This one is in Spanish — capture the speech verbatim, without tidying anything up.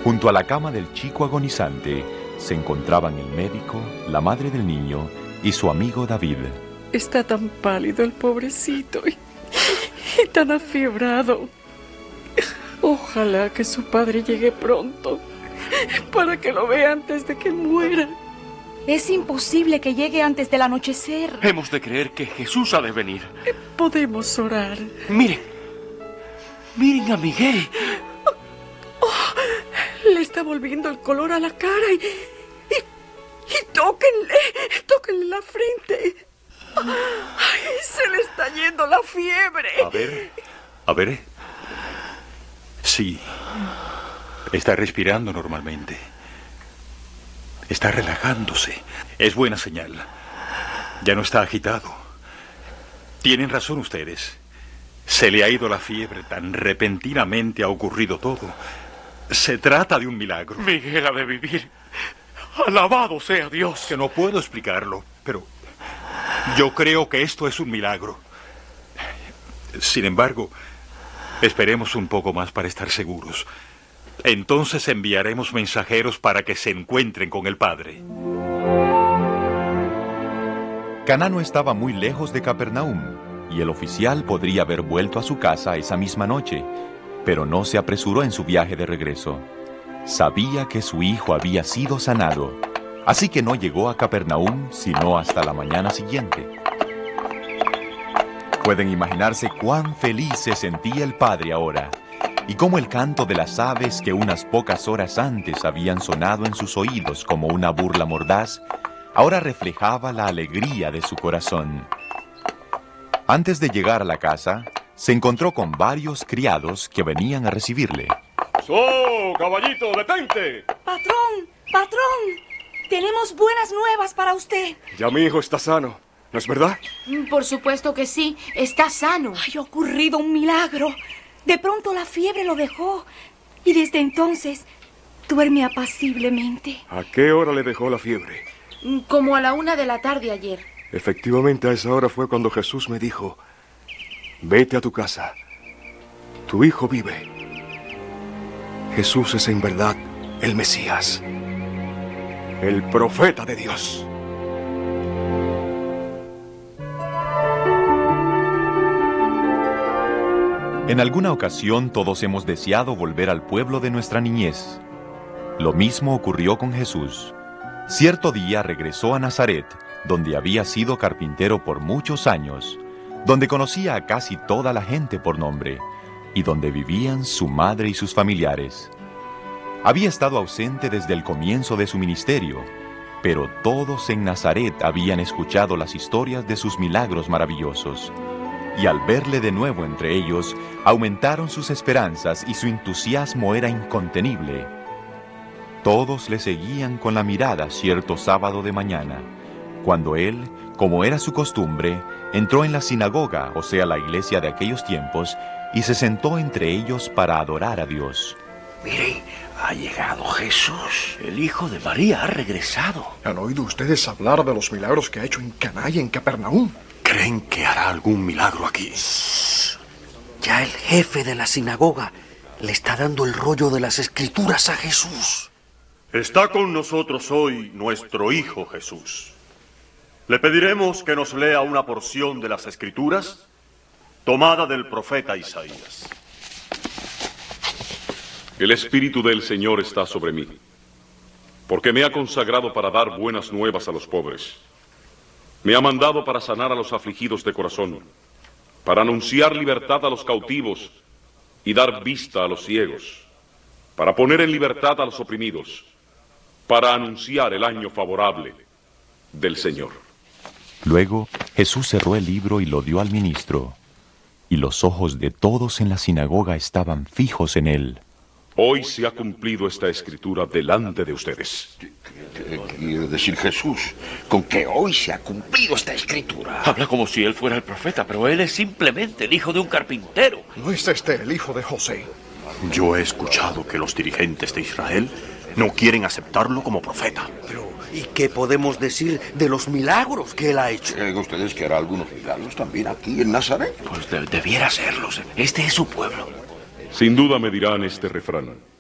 Junto a la cama del chico agonizante se encontraban el médico, la madre del niño y su amigo David. Está tan pálido el pobrecito y, y tan afiebrado. Ojalá que su padre llegue pronto para que lo vea antes de que muera. Es imposible que llegue antes del anochecer. Hemos de creer que Jesús ha de venir. Podemos orar. Miren, miren a Miguel. Oh, le está volviendo el color a la cara y, y, y tóquenle, tóquenle la frente. Ay, se le está yendo la fiebre. A ver, a ver. Sí, está respirando normalmente. Está relajándose. Es buena señal. Ya no está agitado. Tienen razón ustedes. Se le ha ido la fiebre. Tan repentinamente ha ocurrido todo. Se trata de un milagro. Miguel ha de vivir. Alabado sea Dios. Que no puedo explicarlo, pero yo creo que esto es un milagro. Sin embargo, esperemos un poco más para estar seguros. Entonces enviaremos mensajeros para que se encuentren con el Padre. Caná no estaba muy lejos de Capernaum, y el oficial podría haber vuelto a su casa esa misma noche, pero no se apresuró en su viaje de regreso. Sabía que su hijo había sido sanado, así que no llegó a Capernaum sino hasta la mañana siguiente. Pueden imaginarse cuán feliz se sentía el padre ahora, y cómo el canto de las aves que unas pocas horas antes habían sonado en sus oídos como una burla mordaz, ahora reflejaba la alegría de su corazón. Antes de llegar a la casa, se encontró con varios criados que venían a recibirle. ¡So, caballito, detente! ¡Patrón! ¡Patrón! Tenemos buenas nuevas para usted. Ya mi hijo está sano, ¿no es verdad? Por supuesto que sí, está sano. Ay, ha ocurrido un milagro. De pronto la fiebre lo dejó y desde entonces duerme apaciblemente. ¿A qué hora le dejó la fiebre? Como a la una de la tarde ayer. Efectivamente, a esa hora fue cuando Jesús me dijo: vete a tu casa, tu hijo vive. Jesús es en verdad el Mesías, el profeta de Dios. En alguna ocasión todos hemos deseado volver al pueblo de nuestra niñez. Lo mismo ocurrió con Jesús. Cierto día regresó a Nazaret, donde había sido carpintero por muchos años, donde conocía a casi toda la gente por nombre, y donde vivían su madre y sus familiares. Había estado ausente desde el comienzo de su ministerio, pero todos en Nazaret habían escuchado las historias de sus milagros maravillosos. Y al verle de nuevo entre ellos, aumentaron sus esperanzas y su entusiasmo era incontenible. Todos le seguían con la mirada cierto sábado de mañana, cuando él, como era su costumbre, entró en la sinagoga, o sea, la iglesia de aquellos tiempos, y se sentó entre ellos para adorar a Dios. Mire, ha llegado Jesús. El hijo de María ha regresado. ¿Han oído ustedes hablar de los milagros que ha hecho en Caná y en Capernaum? ¿Creen que hará algún milagro aquí? Ya el jefe de la sinagoga le está dando el rollo de las Escrituras a Jesús. Está con nosotros hoy nuestro hijo Jesús. Le pediremos que nos lea una porción de las Escrituras tomada del profeta Isaías. El Espíritu del Señor está sobre mí, porque me ha consagrado para dar buenas nuevas a los pobres. Me ha mandado para sanar a los afligidos de corazón, para anunciar libertad a los cautivos y dar vista a los ciegos, para poner en libertad a los oprimidos, para anunciar el año favorable del Señor. Luego, Jesús cerró el libro y lo dio al ministro, y los ojos de todos en la sinagoga estaban fijos en él. Hoy se ha cumplido esta escritura delante de ustedes. ¿Qué, qué quiere decir Jesús con que hoy se ha cumplido esta escritura? Habla como si él fuera el profeta, pero él es simplemente el hijo de un carpintero. ¿No es este el hijo de José? Yo he escuchado que los dirigentes de Israel no quieren aceptarlo como profeta. Pero, ¿y qué podemos decir de los milagros que él ha hecho? ¿Creen ustedes que hará algunos milagros también aquí en Nazaret? Pues de, debiera serlos. Este es su pueblo. Sin duda me dirán este refrán: